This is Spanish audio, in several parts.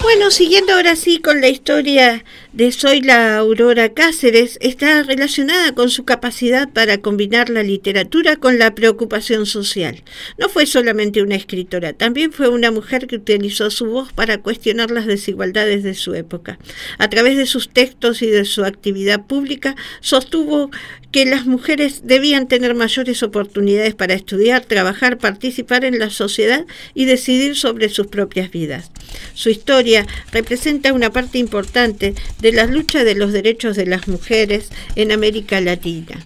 Bueno, siguiendo ahora sí con la historia de Zoila Aurora Cáceres, está relacionada con su capacidad para combinar la literatura con la preocupación social. No fue solamente una escritora, también fue una mujer que utilizó su voz para cuestionar las desigualdades de su época. A través de sus textos y de su actividad pública, sostuvo que las mujeres debían tener mayores oportunidades para estudiar, trabajar, participar en la sociedad y decidir sobre sus propias vidas. Su historia representa una parte importante de la lucha de los derechos de las mujeres en América Latina.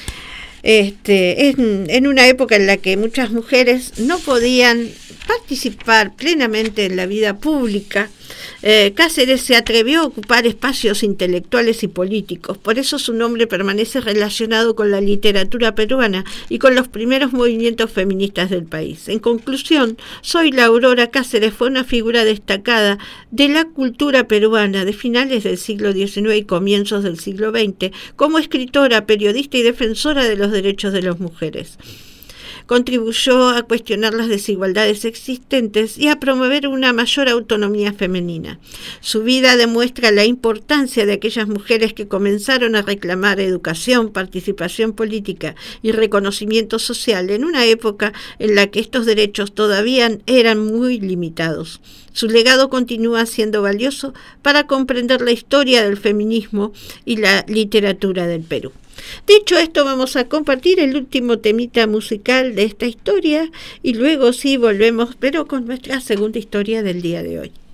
En una época en la que muchas mujeres no podían participar plenamente en la vida pública, Cáceres se atrevió a ocupar espacios intelectuales y políticos. Por eso su nombre permanece relacionado con la literatura peruana y con los primeros movimientos feministas del país. En conclusión, Zoila Aurora Cáceres fue una figura destacada de la cultura peruana de finales del siglo XIX y comienzos del siglo XX, como escritora, periodista y defensora de los derechos de las mujeres. Contribuyó a cuestionar las desigualdades existentes y a promover una mayor autonomía femenina. Su vida demuestra la importancia de aquellas mujeres que comenzaron a reclamar educación, participación política y reconocimiento social en una época en la que estos derechos todavía eran muy limitados. Su legado continúa siendo valioso para comprender la historia del feminismo y la literatura del Perú. Dicho esto, vamos a compartir el último temita musical de esta historia y luego sí volvemos, pero con nuestra segunda historia del día de hoy.